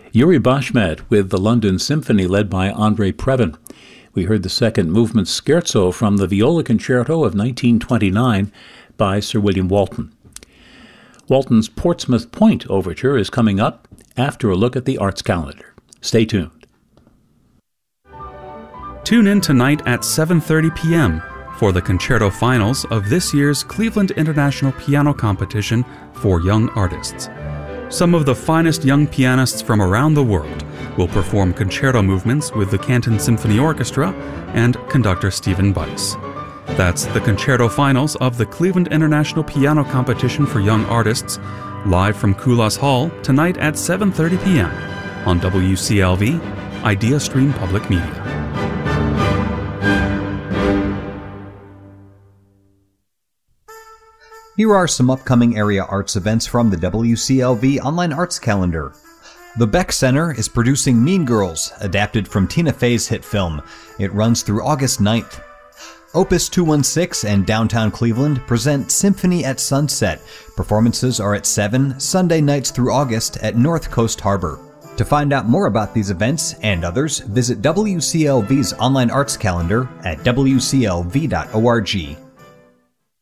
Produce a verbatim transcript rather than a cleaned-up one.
Yuri Bashmet with the London Symphony led by Andrei Previn. We heard the second movement scherzo from the Viola Concerto of nineteen twenty-nine by Sir William Walton. Walton's Portsmouth Point Overture is coming up after a look at the arts calendar. Stay tuned. Tune in tonight at seven thirty p.m. for the concerto finals of this year's Cleveland International Piano Competition for Young Artists. Some of the finest young pianists from around the world will perform concerto movements with the Canton Symphony Orchestra and conductor Stephen Bice. That's the concerto finals of the Cleveland International Piano Competition for Young Artists, live from Kulas Hall tonight at seven thirty p.m. on W C L V, Idea Stream Public Media. Here are some upcoming area arts events from the W C L V Online Arts Calendar. The Beck Center is producing Mean Girls, adapted from Tina Fey's hit film. It runs through August ninth. Opus two one six and Downtown Cleveland present Symphony at Sunset. Performances are at seven, Sunday nights through August at North Coast Harbor. To find out more about these events and others, visit W C L V's online arts calendar at w c l v dot org.